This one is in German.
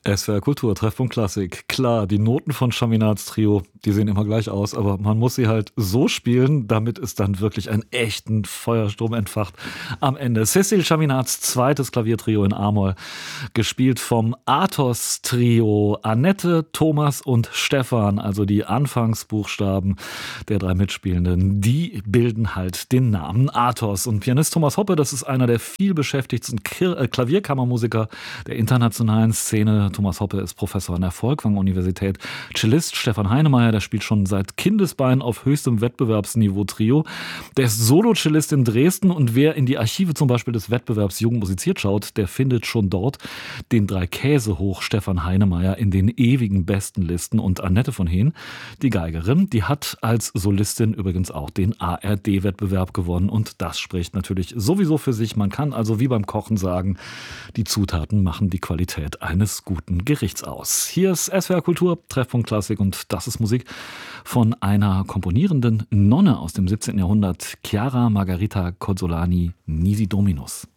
SWR Kultur, Treffpunkt Klassik. Klar, die Noten von Chaminades Trio, die sehen immer gleich aus, aber man muss sie halt so spielen, damit es dann wirklich einen echten Feuersturm entfacht am Ende. Cécile Chaminades zweites Klaviertrio in A-Moll, gespielt vom Athos-Trio. Annette, Thomas und Stefan, also die Anfangsbuchstaben der drei Mitspielenden, die bilden halt den Namen Athos. Und Pianist Thomas Hoppe, das ist einer der vielbeschäftigtsten Klavierkammermusiker der internationalen Szene. Thomas Hoppe ist Professor an der Folkwang-Universität. Cellist Stefan Heinemeier, der spielt schon seit Kindesbeinen auf höchstem Wettbewerbsniveau Trio. Der ist Solo-Cellist in Dresden und wer in die Archive zum Beispiel des Wettbewerbs Jugend musiziert schaut, der findet schon dort den drei Käse hoch Stefan Heinemeier in den ewigen Bestenlisten. Und Annette von Heen, die Geigerin, die hat als Solistin übrigens auch den ARD-Wettbewerb gewonnen und das spricht natürlich sowieso für sich. Man kann also wie beim Kochen sagen, die Zutaten machen die Qualität eines guten Gerichts aus. Hier ist SWR Kultur, Treffpunkt Klassik und das ist Musik von einer komponierenden Nonne aus dem 17. Jahrhundert, Chiara Margherita Cozzolani, Nisi Dominus.